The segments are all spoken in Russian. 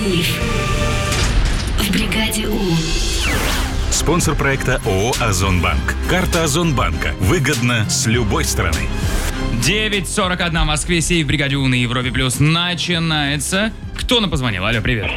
Сейф в бригаде У. Спонсор проекта ООО «Озонбанк». Карта Озонбанка. Выгодно с любой стороны. 9:41 в Москве, сейф в бригаде У на Европе Плюс начинается. Кто нам позвонил? Алло, привет.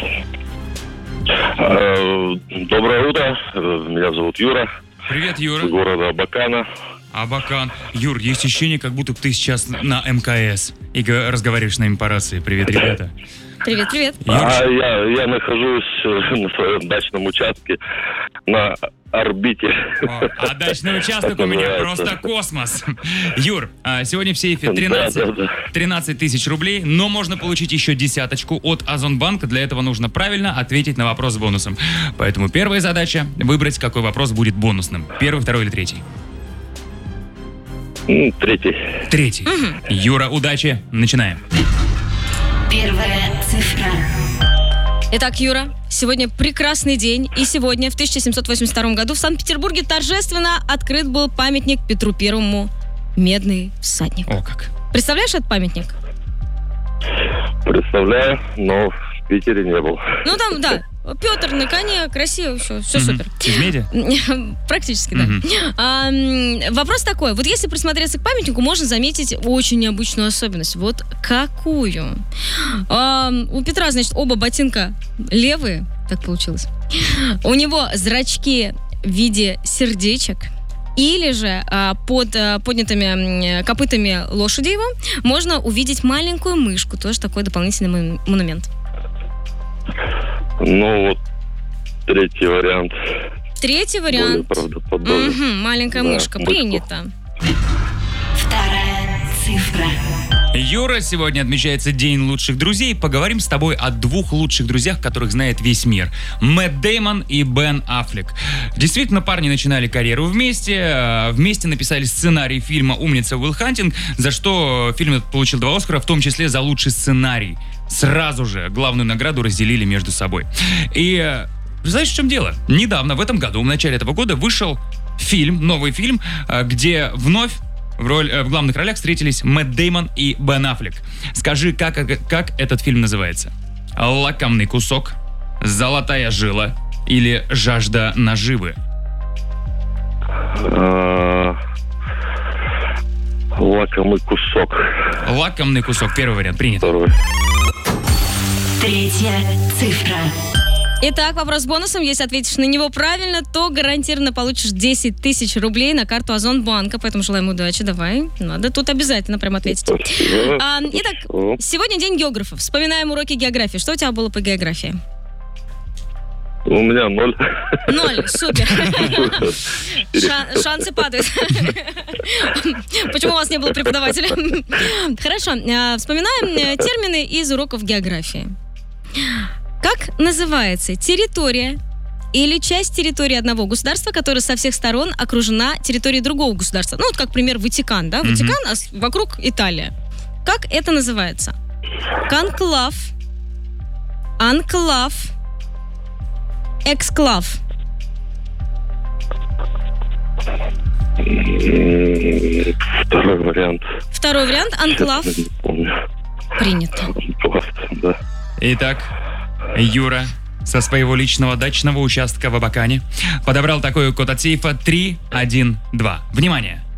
Доброе утро. Меня зовут Юра. Привет, Юра. Из города Абакана. Абакан. Юр, есть ощущение, как будто ты сейчас на МКС и разговариваешь с нами по рации. Привет, ребята. Привет. Я нахожусь на своем дачном участке на орбите. А дачный участок у меня просто космос. Юр, сегодня в сейфе 13 тысяч рублей, но можно получить еще десяточку от Озонбанка. Для этого нужно правильно ответить на вопрос с бонусом. Поэтому первая задача — выбрать, какой вопрос будет бонусным. Первый, второй или третий? Третий. Юра, удачи. Начинаем. Первая цифра. Итак, Юра, сегодня прекрасный день. И сегодня, в 1782 году, в Санкт-Петербурге торжественно открыт был памятник Петру Первому «Медный всадник». О, как. Представляешь этот памятник? Представляю, но в Питере не был. Ну, там, да. Петр на коне, красиво, все супер. Из меди? Практически, да. Вопрос такой. Вот если присмотреться к памятнику, можно заметить очень необычную особенность. Вот какую? У Петра, значит, оба ботинка левые, так получилось. У него зрачки в виде сердечек. Или же под поднятыми копытами лошади его можно увидеть маленькую мышку. Тоже такой дополнительный монумент. Ну, вот третий вариант. Более правдоподобный. Маленькая мышка. Принято. Вторая цифра. Юра, сегодня отмечается День лучших друзей. Поговорим с тобой о двух лучших друзьях, которых знает весь мир. Мэтт Дэймон и Бен Аффлек. Действительно, парни начинали карьеру вместе. Вместе написали сценарий фильма «Умница Уилл Хантинг», за что фильм этот получил 2 Оскара, в том числе за лучший сценарий. Сразу же главную награду разделили между собой. И знаешь, в чем дело? Недавно, в этом году, в начале этого года, вышел новый фильм, где вновь в главных ролях встретились Мэтт Дэймон и Бен Аффлек. Скажи, как этот фильм называется? «Лакомный кусок», «Золотая жила» или «Жажда наживы»? «Лакомый кусок». «Лакомный кусок». Первый вариант. Принято. Второй. Третья цифра. Итак, вопрос с бонусом. Если ответишь на него правильно, то гарантированно получишь 10 тысяч рублей на карту Озонбанка. Поэтому желаем удачи. Давай. Надо тут обязательно прям ответить. Итак, сегодня день географов. Вспоминаем уроки географии. Что у тебя было по географии? У меня 0. 0, супер. Шансы падают. Почему у вас не было преподавателя? Хорошо. Вспоминаем термины из уроков географии. Как называется территория или часть территории одного государства, которая со всех сторон окружена территорией другого государства? Ну, вот как пример Ватикан, да? Ватикан, а вокруг Италия. Как это называется? Конклав, анклав, эксклав. Второй вариант. Второй вариант, анклав. Не помню. Принято. Анклав, да. Итак, Юра со своего личного дачного участка в Абакане подобрал такой код от сейфа 312. Внимание!